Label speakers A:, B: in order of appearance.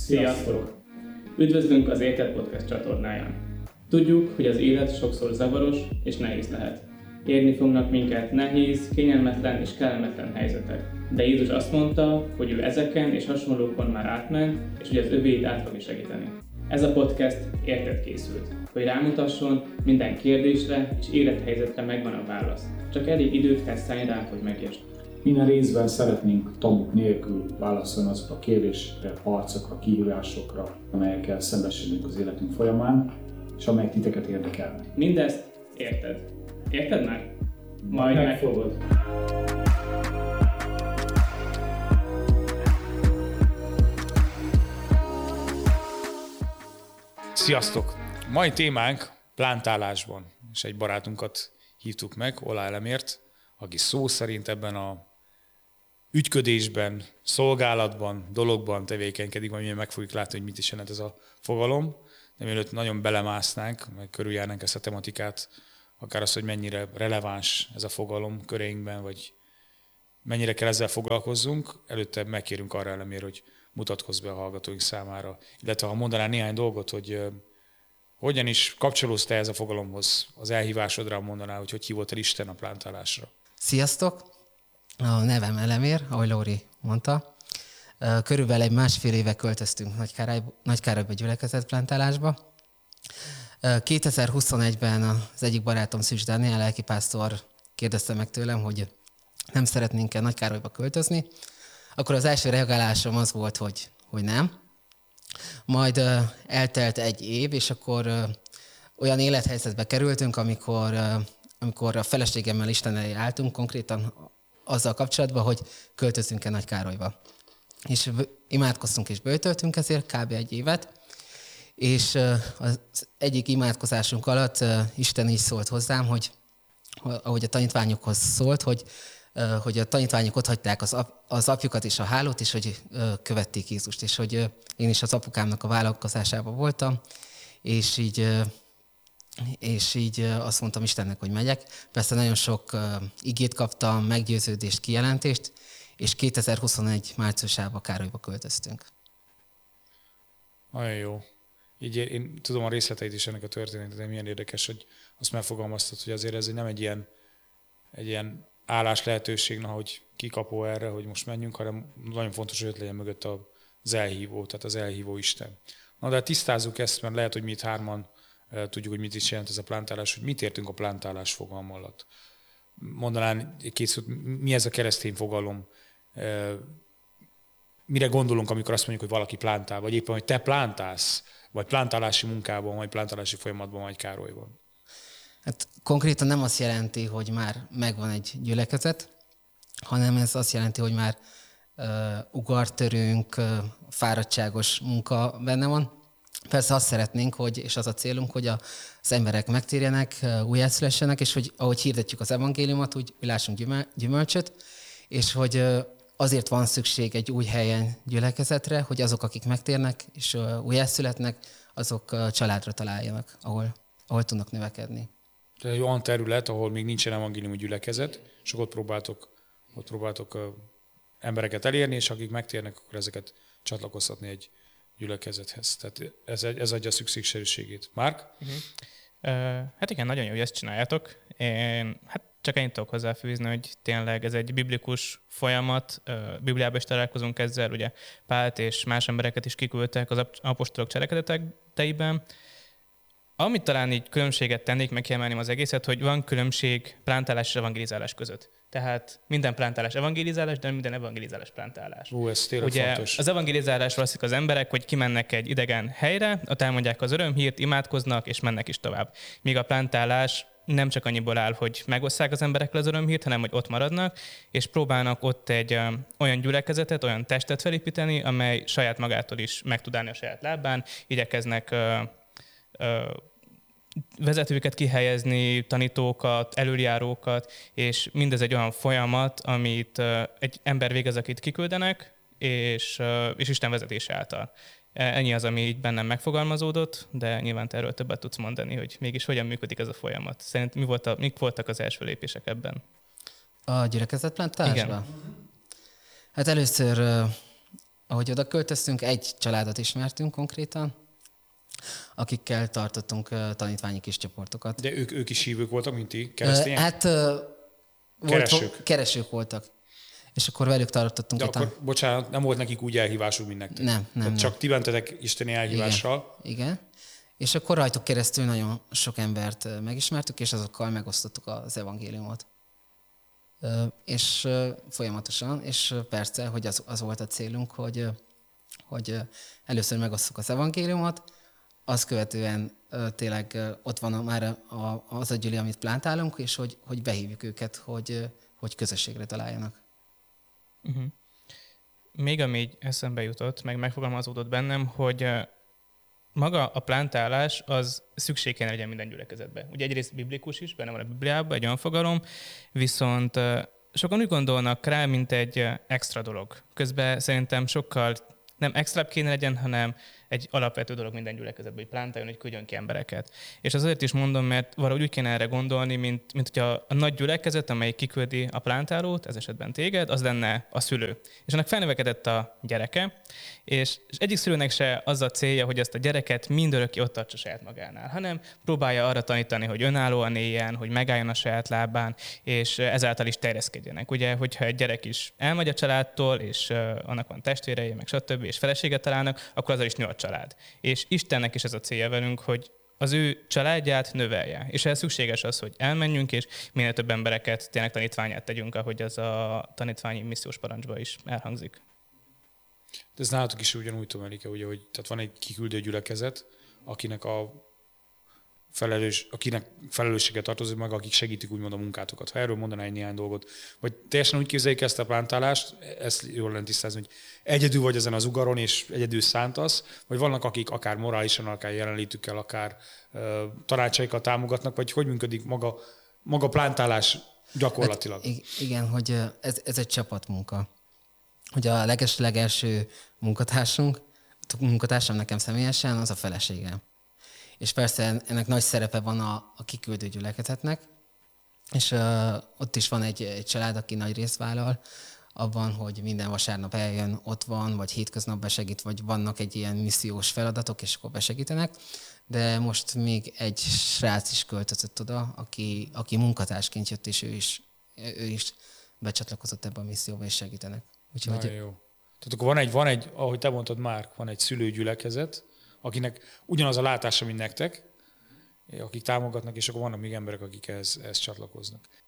A: Sziasztok! Üdvözlünk az Érted Podcast csatornáján. Tudjuk, hogy az élet sokszor zavaros és nehéz lehet. Érni fognak minket nehéz, kényelmetlen és kellemetlen helyzetek. De Jézus azt mondta, hogy ő ezeken és hasonlókon már átment, és hogy az övéit át fogja segíteni. Ez a podcast érted készült, hogy rámutasson, minden kérdésre és élethelyzetre megvan a válasz. Csak elég időt kell szállni rá, hogy megértsd.
B: Minden részben szeretnénk tanúk nélkül válaszolni azokra a kérdésekre, harcokra, kihívásokra, amelyekkel szembesülünk az életünk folyamán, és amelyek titeket érdekelnek.
A: Mindezt érted. Érted már? Majd megfogod.
C: Sziasztok! Mai témánk plántálásban, és egy barátunkat hívtuk meg, Oláh Elemért, aki szó szerint ebben a ügyködésben, szolgálatban, dologban tevékenykedik, majd meg fogjuk látni, hogy mit is jelent ez a fogalom. De mielőtt nagyon belemásznánk, meg körüljárnánk ezt a tematikát, akár az, hogy mennyire releváns ez a fogalom köreinkben, vagy mennyire kell ezzel foglalkozzunk, előtte megkérünk arra Elemér, hogy mutatkozz be a hallgatóink számára. Illetve ha mondanál néhány dolgot, hogy hogyan is kapcsolódsz te ez a fogalomhoz, az elhívásodra mondanál, hogy hívott el Isten a plántálásra.
D: Sziasztok! A nevem Elemér, ahogy Lóri mondta. Körülbelül egy másfél éve költöztünk Nagykárolyba gyülekezetplántálásba. 2021-ben az egyik barátom, Szűcs Dániel, lelkipásztor kérdezte meg tőlem, hogy nem szeretnénk-e Nagykárolyba költözni. Akkor az első reagálásom az volt, hogy nem. Majd eltelt egy év, és akkor olyan élethelyzetbe kerültünk, amikor a feleségemmel Isten elé álltunk, konkrétan azzal kapcsolatban, hogy költözünk-e Nagykárolyba. És imádkoztunk és böjtöltünk ezért kb. Egy évet, és az egyik imádkozásunk alatt Isten így szólt hozzám, hogy ahogy a tanítványokhoz szólt, hogy a tanítványok otthagyták az apjukat és a hálót, és hogy követték Jézust, és hogy én is az apukámnak a vállalkozásában voltam, és így azt mondtam Istennek, hogy megyek. Persze nagyon sok igét kaptam, meggyőződést, kijelentést, és 2021 márciusában Károlyba költöztünk.
C: Nagyon jó. Így én tudom a részleteit is ennek a történetnek, de milyen érdekes, hogy azt megfogalmaztad, hogy azért ez nem egy ilyen állás lehetőség, hogy kikapó erre, hogy most menjünk, hanem nagyon fontos, hogy ott legyen mögött az elhívó, tehát az elhívó Isten. Na de tisztázzuk ezt, mert lehet, hogy mi itt hárman tudjuk, hogy mit is jelent ez a plántálás, hogy mit értünk a plántálás fogalma alatt. Mondanán két szót, mi ez a keresztény fogalom, mire gondolunk, amikor azt mondjuk, hogy valaki plántál, vagy éppen, hogy te plántálsz, vagy plántálási munkában, vagy plántálási folyamatban, vagy Károlyban.
D: Hát konkrétan nem azt jelenti, hogy már megvan egy gyülekezet, hanem ez azt jelenti, hogy már ugartörünk, fáradtságos munka benne van. Persze azt szeretnénk, és az a célunk, hogy az emberek megtérjenek, újjászülessenek, és hogy ahogy hirdetjük az evangéliumot, úgy lássunk gyümölcsöt, és hogy azért van szükség egy új helyen gyülekezetre, hogy azok, akik megtérnek és újjászületnek, azok családra találjanak, ahol tudnak növekedni.
C: Tehát egy olyan terület, ahol még nincsen evangéliumi gyülekezet, és ott próbáltok embereket elérni, és akik megtérnek, akkor ezeket csatlakoztatni egy gyülekezethez. Tehát ez adja a szükségszerűségét. Márk?
E: Hát igen, nagyon jó, hogy ezt csináljátok. Csak ennyit tudok hozzáfűzni, hogy tényleg ez egy biblikus folyamat. Bibliában is találkozunk ezzel, ugye Pált és más embereket is kiküldtek az apostolok cselekedeteiben. Amit talán így különbséget tennék, meg kiemelném az egészet, hogy van különbség plántálás és evangelizálás között. Tehát minden plántálás evangelizálás, de minden evangelizálás plántálás.
C: Ez tényleg
E: ugye
C: fontos.
E: Az evangelizálásról azt az emberek, hogy kimennek egy idegen helyre, ott elmondják az örömhírt, imádkoznak, és mennek is tovább. Míg a plántálás nem csak annyiból áll, hogy megosszák az emberekkel az örömhírt, hanem hogy ott maradnak, és próbálnak ott egy olyan gyülekezetet, olyan testet felépíteni, amely saját magától is meg tud állni a saját lábán, igyekeznek vezetőket kihelyezni, tanítókat, elöljárókat, és mindez egy olyan folyamat, amit egy ember végez, akit kiküldenek, és Isten vezetése által. Ennyi az, ami így bennem megfogalmazódott, de nyilván te erről többet tudsz mondani, hogy mégis hogyan működik ez a folyamat. Szerint mik voltak az első lépések ebben?
D: A gyülekezetplántálásban?
E: Igen.
D: Hát először Ahogy oda költöztünk, egy családot ismertünk konkrétan, akikkel tartottunk tanítványi kis csoportokat.
C: De ők is hívők voltak, mint ti? Keresztények?
D: Hát keresők voltak. És akkor velük tartottunk
C: De akkor, bocsánat, nem volt nekik úgy elhívásuk, mint nektek?
D: Nem.
C: Csak ti mentetek isteni elhívással?
D: Igen. És akkor rajtuk keresztül nagyon sok embert megismertük, és azokkal megosztottuk az evangéliumot. És folyamatosan, és persze, hogy az volt a célunk, hogy először megosztjuk az evangéliumot, azt követően tényleg ott van már az a gyüli, amit plántálunk, és hogy behívjuk őket, hogy közösségre találjanak.
E: Uh-huh. Még ami így eszembe jutott, meg megfogalmazódott bennem, hogy maga a plántálás az szükség kéne legyen minden gyülekezetben. Ugye egyrészt biblikus is, benne van a Bibliában, egy olyan fogalom, viszont sokan úgy gondolnak rá, mint egy extra dolog. Közben szerintem sokkal nem extra kéne legyen, hanem egy alapvető dolog minden gyülekezetben, hogy plántáljon, hogy küldjön ki embereket. És azért is mondom, mert valahogy úgy kéne erre gondolni, mint hogy a nagy gyülekezet, amely kiküldi a plántálót, ez esetben téged, az lenne a szülő. És annak felnövekedett a gyereke, és egyik szülőnek se az a célja, hogy ezt a gyereket mindörökké ott tartsa saját magánál, hanem próbálja arra tanítani, hogy önállóan éljen, hogy megálljon a saját lábán, és ezáltal is terjeszkedjenek. Ugye, hogyha egy gyerek is elmegy a családtól, és annak van testvérei, meg stb., és feleséget találnak, akkor azzal is nő a család. És Istennek is ez a célja velünk, hogy az ő családját növelje. És ehhez szükséges az, hogy elmenjünk, és minél több embereket tényleg tanítványát tegyünk, ahogy az a tanítványi missziós parancsban is elhangzik.
C: De ez nálatok is ugyanúgy tudom, Erika, ugye, hogy tehát van egy kiküldő gyülekezet, akinek felelősséget tartozik meg, akik segítik úgymond a munkátokat. Ha erről mondaná egy néhány dolgot, vagy teljesen úgy képzeljük ezt a plántálást, ezt jól lenne tisztázni, hogy egyedül vagy ezen az ugaron, és egyedül szántasz, vagy vannak, akik akár morálisan, akár jelenlétükkel, akár tanácsaikat támogatnak, vagy hogy működik maga plántálás gyakorlatilag?
D: Hát, igen, hogy ez egy csapatmunka. Hogy a legelső munkatársam nekem személyesen, az a feleségem. És persze ennek nagy szerepe van a kiküldő gyülekezetnek, és ott is van egy család, aki nagy részt vállal abban, hogy minden vasárnap eljön, ott van, vagy hétköznap besegít, vagy vannak egy ilyen missziós feladatok, és akkor besegítenek. De most még egy srác is költözött oda, aki munkatársként jött, és ő is becsatlakozott ebbe a misszióba, és segítenek.
C: Úgyhogy jó. Tehát akkor van egy, ahogy te mondtad már, van egy szülőgyülekezet, akinek ugyanaz a látása, mint nektek, akik támogatnak, és akkor vannak még emberek, akik ehhez csatlakoznak.